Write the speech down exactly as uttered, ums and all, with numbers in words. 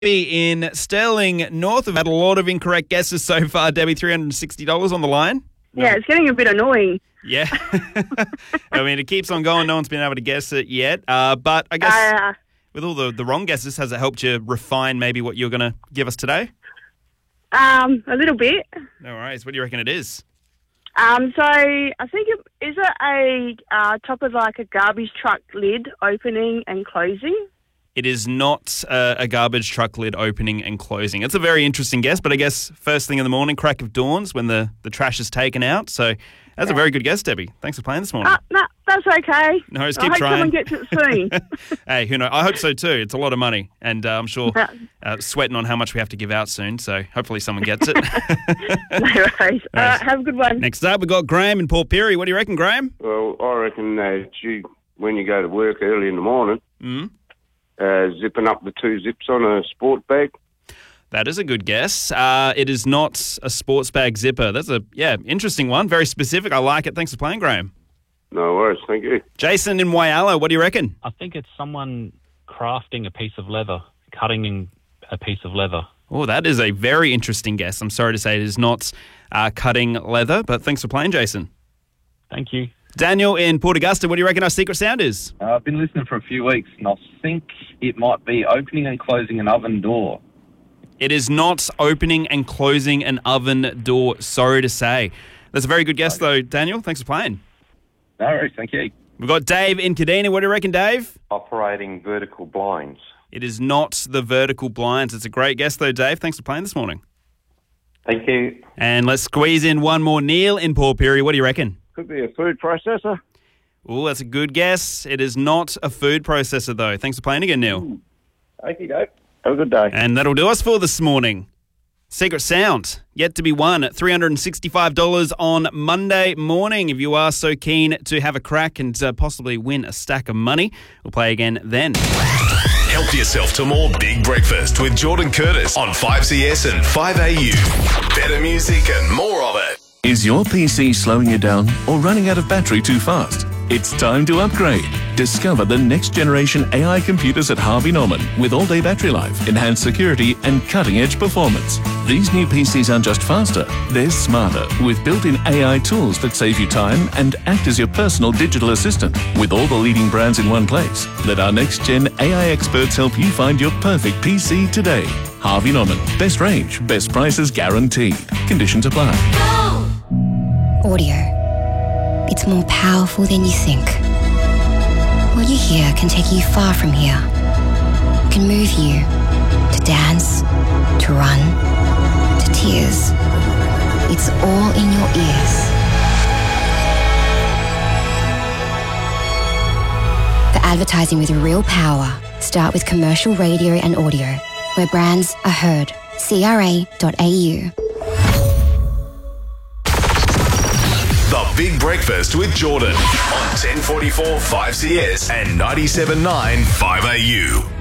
in Sterling North. We've had a lot of incorrect guesses so far. Debbie, three hundred sixty dollars on the line. Yeah, it's getting a bit annoying. Yeah. I mean, it keeps on going. No one's been able to guess it yet. Uh, but I guess Uh, with all the, the wrong guesses, has it helped you refine maybe what you're going to give us today? um, a little bit. No worries. What do you reckon it is? Um, so I think it, is it a uh, top of like a garbage truck lid opening and closing? It is not uh, a garbage truck lid opening and closing. It's a very interesting guess, but I guess first thing in the morning, crack of dawns when the, the trash is taken out. So that's yeah. a very good guess, Debbie. Thanks for playing this morning. Uh, no, that's okay. No, just I keep hope trying. someone gets it soon. Hey, who knows? I hope so too. It's a lot of money, and uh, I'm sure uh, sweating on how much we have to give out soon. So hopefully someone gets it. No worries. All right, have a good one. Next up, we've got Graham in Port Pirie. What do you reckon, Graham? Well, I reckon uh, you, when you go to work early in the morning, Mm. uh, zipping up the two zips on a sport bag. That is a good guess. Uh, it is not a sports bag zipper. That's a, yeah, interesting one. Very specific. I like it. Thanks for playing, Graham. No worries, thank you. Jason in Whyalla, what do you reckon? I think it's someone crafting a piece of leather, cutting in a piece of leather. Oh, that is a very interesting guess. I'm sorry to say it is not uh, cutting leather, but thanks for playing, Jason. Thank you. Daniel in Port Augusta, what do you reckon our secret sound is? Uh, I've been listening for a few weeks, and I think it might be opening and closing an oven door. It is not opening and closing an oven door, sorry to say. That's a very good guess, though, Daniel. Thanks for playing. No worries, thank you. We've got Dave in Kadina. What do you reckon, Dave? Operating vertical blinds. It is not the vertical blinds. It's a great guess, though, Dave. Thanks for playing this morning. Thank you. And let's squeeze in one more. Neil in Port Pirie. What do you reckon? Could be a food processor. Oh, that's a good guess. It is not a food processor, though. Thanks for playing again, Neil. Okie doke. Have a good day. And that'll do us for this morning. Secret Sound, yet to be won at three hundred sixty-five dollars on Monday morning. If you are so keen to have a crack and uh, possibly win a stack of money, we'll play again then. Help yourself to more Big Breakfast with Jordan Curtis on five C S and five A U. Better music and more of it. Is your P C slowing you down or running out of battery too fast? It's time to upgrade. Discover the next generation A I computers at Harvey Norman with all-day battery life, enhanced security and cutting-edge performance. These new P Cs aren't just faster, they're smarter with built-in A I tools that save you time and act as your personal digital assistant. With all the leading brands in one place, let our next-gen A I experts help you find your perfect P C today. Harvey Norman. Best range, best prices guaranteed. Conditions apply. Audio. It's more powerful than you think. What you hear can take you far from here. It can move you to dance, to run, to tears. It's all in your ears. For advertising with real power, start with commercial radio and audio, where brands are heard. C R A dot A U. The Big Breakfast with Jordan on ten forty-four five C S and ninety-seven point nine five A U.